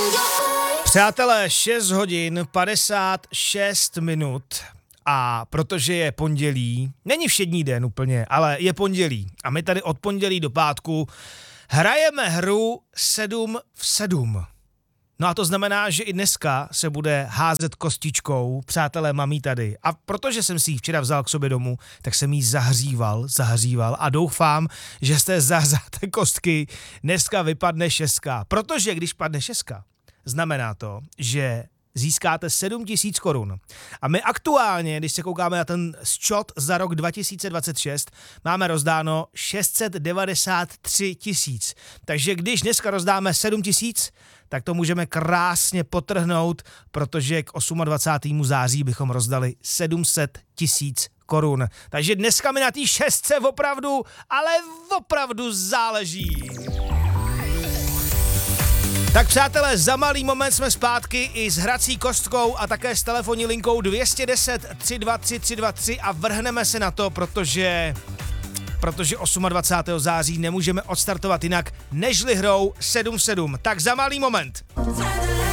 Přátelé, 6 hodin 56 minut a protože je pondělí, není všední den úplně, ale je pondělí a my tady od pondělí do pátku hrajeme hru 7 v 7. No a to znamená, že i dneska se bude házet kostičkou, přátelé, mám jí tady. A protože jsem si ji včera vzal k sobě domů, tak jsem ji zahříval a doufám, že z té zahřáté kostky dneska vypadne 6. Protože když padne 6, znamená to, že získáte 7 000 korun. A my aktuálně, když se koukáme na ten sčot za rok 2026, máme rozdáno 693 000. Takže když dneska rozdáme 7 000, tak to můžeme krásně potrhnout, protože k 28. září bychom rozdali 700 000 korun. Takže dneska mi na té 6 opravdu, ale opravdu záleží. Tak přátelé, za malý moment jsme zpátky i s hrací kostkou a také s telefonní linkou 210 323 323 a vrhneme se na to, protože 28. září nemůžeme odstartovat jinak nežli hrou 7 v 7. Tak za malý moment.